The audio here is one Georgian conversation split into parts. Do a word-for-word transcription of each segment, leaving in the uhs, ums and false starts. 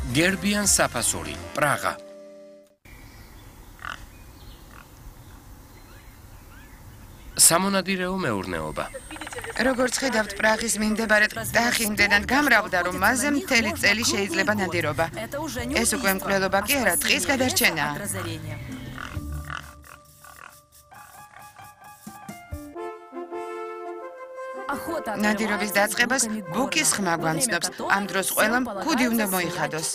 გერბიან საფასური, პრაღა. სამონადირეო მეურნეობა. როგორც ხედავთ, პრაღის მიმდებარე ტახი იმდენად გამრავლდა, რომ მასზე მთელი წელი შეიძლება ნადირობა. ეს უკვე მკვლელობა კი არა, ტყის გადარჩენაა. ნადირობის დაწყებას ბუქის ხმა გვამცნობს. ამ დროს ყველამ ქუდი უნდა მოიხადოს.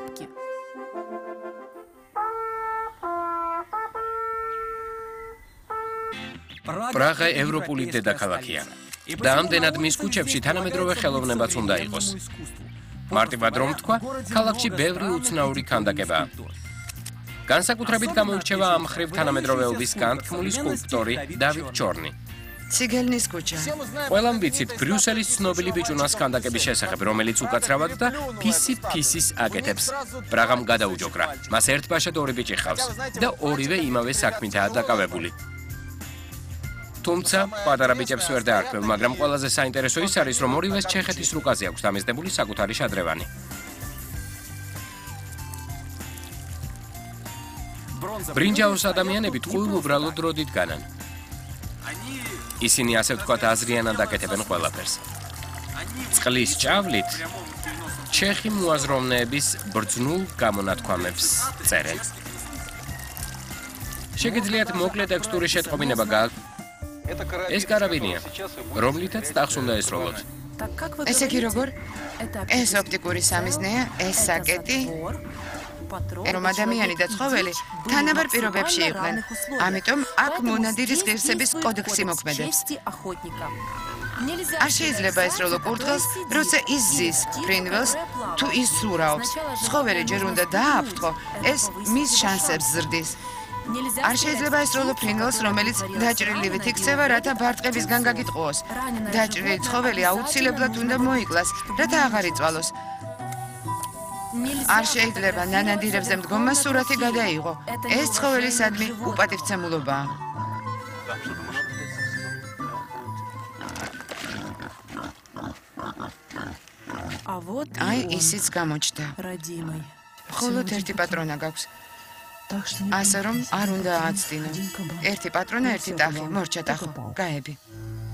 პრაღა ევროპული დედაქალაქია და ამდენად მის ქუჩებში თანამედროვე ხელოვნებაც უნდა იყოს. მარტივად რომ თქვა, ქალაქში ბევრი უცნაური ქანდაკებაა. განსაკუთრებით გამოირჩევა ამ მხრივ თანამედროვეობის განთქმული სკულპტორი დავიდ ჩორნი. ციგელნის ქუჩა. ყველამ ვიცით ბრიუსელის ცნობილი ბიჭუნას ქანდაკების შესახებ, რომელიც უკაცრავად და ფისი ფისის აკეთებს. პრაღამ გადაუჯოქრა. მას ერთბაშად ორი ბიჭი ჰყავს და ორივე იმავე საქმითაა დაკავებული. თუმცა, პატარა ბიჭებს ვერ დაარქმევ, მაგრამ ყველაზე საინტერესო ის არის, რომ ორივეს ჩეხეთის რუკაზე აქვს დამეზნებული საკუთარი შადრევანი. ბრინჯაოს ადამიანები ტყუილ უბრალოდ როდით განან. ისინი ასე ვთქვათ აზრიანად აკეთებენ ყველაფერს. წყლის ჭავლით ჩეხი მოაზროვნეების ბრძნულ გამონათქვამებს წერენ. შეგიძლიათ მოკლე ტექსტური შეტყობინება გააქვთ. ეს კარაბინია, რომლითაც ტახს უნდა ესროლოთ. ესე იგი როგორ? ეს ოპტიკური სამიზნეა, ეს საკეტი, რომ ადამიანი და ცხოველი თანაბარ პირობებში იყვნენ. ამიტომ აქ მონადირის ღირსების კოდექსი მოქმედებს. არ შეიძლება ესროლო კურდღელს, როცა ის ზის, ფრინველს თუ ის სურაობს. ცხოველი ჯერ უნდა დააფრთხო, ეს მის შანსებს ზრდის. არ შეიძლება ესროლო ფრინველს, რომელიც დაჭრილივით იქცევა, რათა ბარტყებისგან გაგიტყუოს. დაჭრილი ცხოველი აუცილებლად უნდა მოიკლას, რათა აღარ იწვალოს. არ შეიძლება ნანადირებზე მდგომმა სურათი გადაიღო. ეს ცხოველისადმი უპატივცემულობაა. აი, ისიც გამოჩნდა. მხოლოდ ერთი პატრონა გაქვს. ასე რომ არ უნდა ააცდინო. ერთი პატრონა, ერთი ტახი, მორჩა ტახო, გაები.